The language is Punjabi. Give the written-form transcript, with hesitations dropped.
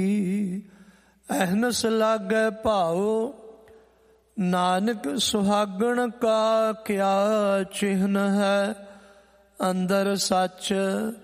ਅਹਨਸ ਲਾਗੈ ਭਾਉ, ਨਾਨਕ ਸੁਹਾਗਣ ਕਾ ਕਿਆ ਚਿਹਨ ਹੈ। ਅੰਦਰ ਸੱਚ